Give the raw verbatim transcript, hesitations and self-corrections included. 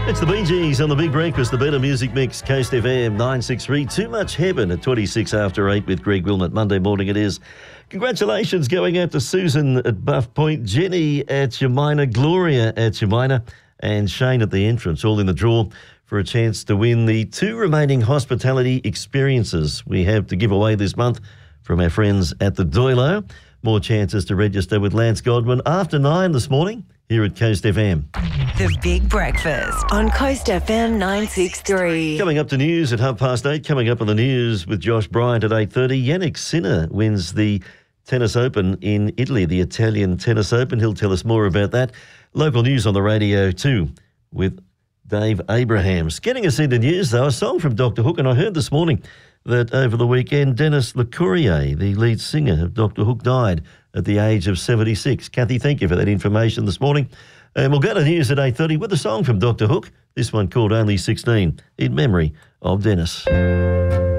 It's the Bee Gees on the Big Breakfast, the Better Music Mix, Coast F M nine sixty-three. Too Much Heaven at twenty-six after eight with Greg Wilmot. Monday morning it is. Congratulations going out to Susan at Buff Point, Jenny at Yamina, Gloria at Yamina, and Shane at the entrance, all in the draw for a chance to win the two remaining hospitality experiences we have to give away this month from our friends at the Doilo. More chances to register with Lance Godwin after nine this morning here at Coast F M. The Big Breakfast on Coast F M nine sixty-three. Coming up to news at half past eight. Coming up on the news with Josh Bryant at eight thirty. Yannick Sinner wins the Tennis Open in Italy, the Italian Tennis Open. He'll tell us more about that. Local news on the radio too with Dave Abrahams. Getting us into news though, a song from Doctor Hook, and I heard this morning that over the weekend Dennis LeCourrier, the lead singer of Doctor Hook, died at the age of seventy-six. Kathy, thank you for that information this morning. And we'll go to news at eight thirty with a song from Doctor Hook, this one called Only sixteen, in memory of Dennis.